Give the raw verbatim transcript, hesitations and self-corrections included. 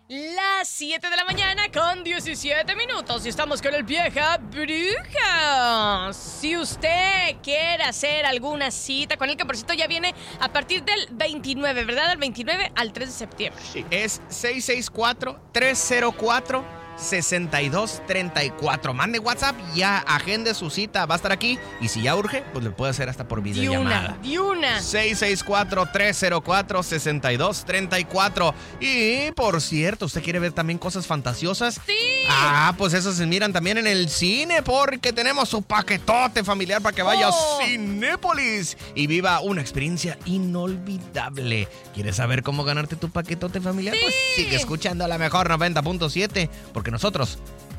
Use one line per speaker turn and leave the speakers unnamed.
Las siete de la mañana con diecisiete minutos y estamos con el Vieja Bruja. Si usted quiere hacer alguna cita con el que por cierto ya viene a partir del veintinueve, ¿verdad? Del veintinueve al tres de septiembre.
Sí. Es seis seis cuatro, tres cero cuatro, seis dos tres cuatro. Mande WhatsApp, ya agende su cita, va a estar aquí. Y si ya urge, pues le puede hacer hasta por videollamada.
De una, de una.
seis seis cuatro, tres cero cuatro, seis dos tres cuatro. Y por cierto, ¿usted quiere ver también cosas fantasiosas?
Sí.
Ah, pues eso se miran también en el cine, porque tenemos su paquetote familiar para que vaya
Oh.
a Cinépolis y viva una experiencia inolvidable. ¿Quieres saber cómo ganarte tu paquetote familiar?
Sí.
Pues sigue escuchando a la mejor noventa punto siete, porque nosotros